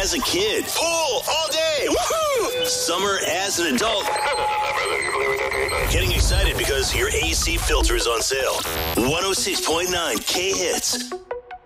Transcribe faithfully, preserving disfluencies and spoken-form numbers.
as a kid. Pool all day. Woohoo! Summer as an adult. Getting excited because your A C filter is on sale. one oh six point nine K Hits.